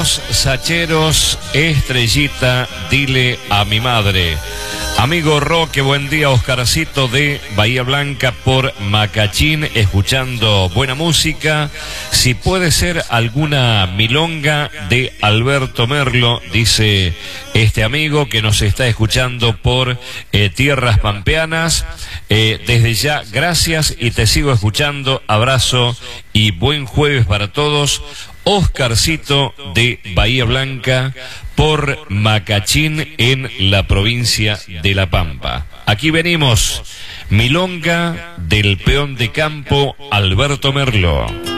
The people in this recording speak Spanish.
los sacheros, Estrellita, dile a mi madre. Amigo Roque, buen día. Oscarcito de Bahía Blanca por Macachín, escuchando buena música. Si puede ser alguna milonga de Alberto Merlo, dice este amigo que nos está escuchando por tierras pampeanas. Desde ya, gracias y te sigo escuchando. Abrazo y buen jueves para todos. Oscarcito de Bahía Blanca por Macachín en la provincia de La Pampa. Aquí venimos, milonga del peón de campo Alberto Merlo.